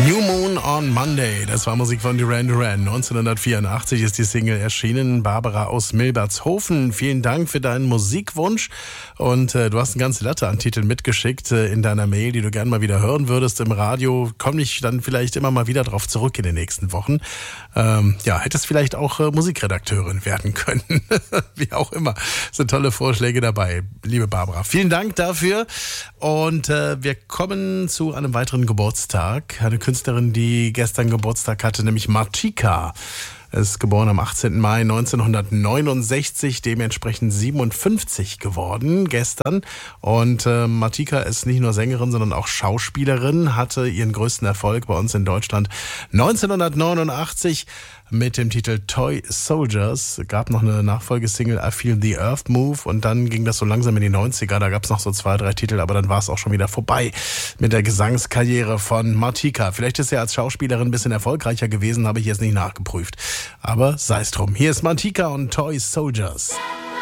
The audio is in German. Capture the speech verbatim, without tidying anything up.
New Moon on Monday, das war Musik von Duran Duran. neunzehnhundertvierundachtzig ist die Single erschienen. Barbara aus Milbertshofen, vielen Dank für deinen Musikwunsch. Und äh, du hast eine ganze Latte an Titeln mitgeschickt äh, in deiner Mail, die du gerne mal wieder hören würdest im Radio. Komm ich dann vielleicht immer mal wieder drauf zurück in den nächsten Wochen. Ähm, ja, hättest vielleicht auch äh, Musikredakteurin werden können. Wie auch immer. Es sind tolle Vorschläge dabei, liebe Barbara. Vielen Dank dafür. Und äh, wir kommen zu einem weiteren Geburtstag. Eine Künstlerin, die gestern Geburtstag hatte, nämlich Martika. Ist geboren am achtzehnten Mai neunzehnhundertneunundsechzig, dementsprechend siebenundfünfzig geworden gestern. Und äh, Martika ist nicht nur Sängerin, sondern auch Schauspielerin, hatte ihren größten Erfolg bei uns in Deutschland neunzehnhundertneunundachtzig mit dem Titel Toy Soldiers. Gab noch eine Nachfolgesingle I Feel the Earth Move und dann ging das so langsam in die neunziger. Da gab es noch so zwei, drei Titel, aber dann war es auch schon wieder vorbei mit der Gesangskarriere von Martika. Vielleicht ist sie als Schauspielerin ein bisschen erfolgreicher gewesen, habe ich jetzt nicht nachgeprüft. Aber sei es drum. Hier ist Martika und Toy Soldiers.